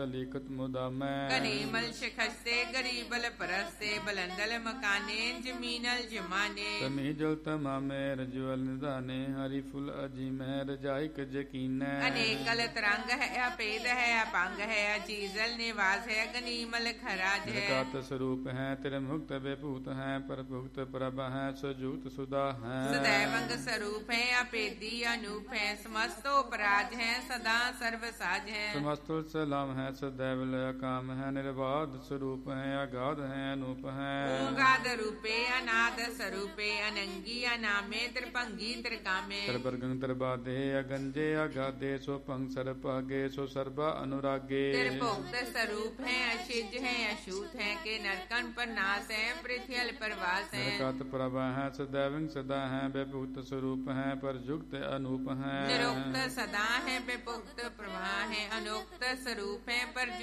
लिखत मुदामै कनीमल शिखस्ते गरीबल परस्ते बलंदल मकाने जमीनल जमाने तमी जल तमामे रज्वल निदाने हरि फुल अजीमै रजाइक यकीनै अनेकल तरंग है अपेद है अपंग है अजीजल निवास है गनीमल खराज है जगत स्वरूप है तेरे मुक्त बेभूत है पर भुक्त प्रभ है सजूत सुधा है सदैवंग स्वरूप है अपेदी अनूप है समस्तो अपराज है सदा सर्वसाज है समस्त सलाम है सदैव लय काम है निर्बाध स्वरूप है अगाध है अनूप है ओंगाद रूपे अनाद स्वरूपे अनंगी अनामे त्रिभंगी त्रिकामे त्रिवर्गं त्रिबाधे अगंजे अगाधे सो पंग सर्पागे सो सर्वा अनुरागे त्रिभुक्त स्वरूप है अशिज है अशूत है के नरकन पर नाश है पृथ्वी प्रवास है नरकत प्रभा है सदैव सदा है बेभूत स्वरूप है पर युक्त अनूप है निरुक्त सदा है बेभुक्त प्रभा है अनुक्त स्वरूप है पर